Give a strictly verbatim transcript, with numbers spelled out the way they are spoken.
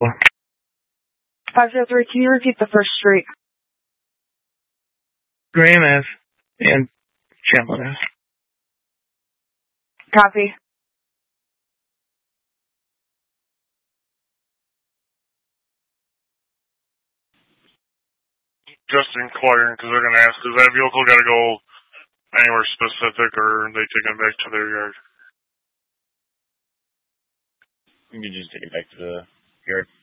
five zero three, can you repeat the first street? Graham Ave and Champlin Ave. Copy. Just inquiring, because they're going to ask, is that vehicle got to go anywhere specific, or are they taking it back to their yard? You can just take it back to the yard.